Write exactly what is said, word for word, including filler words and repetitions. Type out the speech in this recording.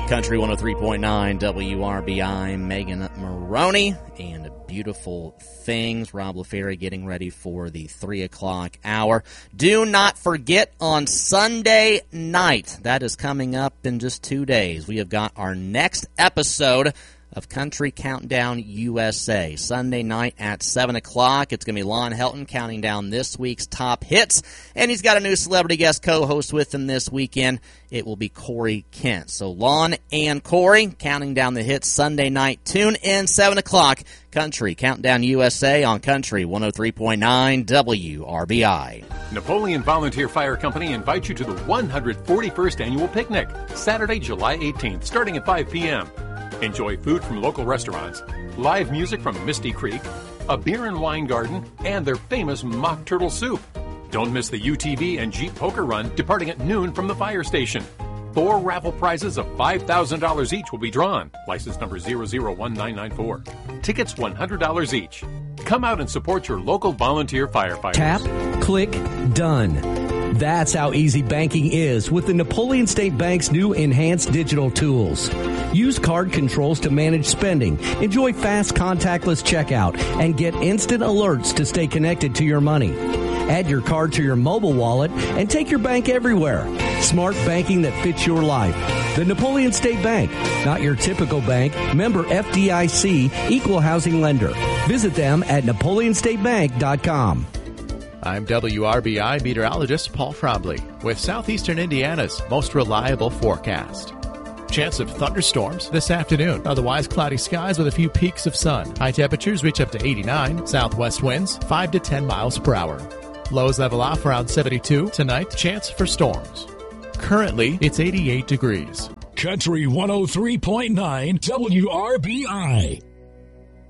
Country one oh three point nine W R B I, Megan Maroney, and Beautiful Things. Rob LaFerry getting ready for the three o'clock hour. Do not forget on Sunday night, that is coming up in just two days, we have got our next episode of Country Countdown U S A. Sunday night at seven o'clock. It's going to be Lon Helton counting down this week's top hits. And he's got a new celebrity guest co-host with him this weekend. It will be Corey Kent. So Lon and Corey counting down the hits Sunday night. Tune in seven o'clock. Country Countdown U S A on Country one oh three point nine W R B I. Napoleon Volunteer Fire Company invites you to the one hundred forty-first Annual Picnic, Saturday, July eighteenth, starting at five p.m. Enjoy food from local restaurants, live music from Misty Creek, a beer and wine garden, and their famous mock turtle soup. Don't miss the U T V and Jeep Poker Run departing at noon from the fire station. Four raffle prizes of five thousand dollars each will be drawn. License number zero zero one nine nine four. Tickets one hundred dollars each. Come out and support your local volunteer firefighters. Tap, click, done. That's how easy banking is with the Napoleon State Bank's new enhanced digital tools. Use card controls to manage spending, enjoy fast contactless checkout, and get instant alerts to stay connected to your money. Add your card to your mobile wallet and take your bank everywhere. Smart banking that fits your life. The Napoleon State Bank, not your typical bank. Member F D I C, equal housing lender. Visit them at napoleon state bank dot com. I'm W R B I meteorologist Paul Frobley with Southeastern Indiana's most reliable forecast. Chance of thunderstorms this afternoon. Otherwise, cloudy skies with a few peaks of sun. High temperatures reach up to eighty-nine. Southwest winds five to ten miles per hour. Lows level off around seventy-two. Tonight, chance for storms. Currently, it's eighty-eight degrees. Country one oh three point nine W R B I.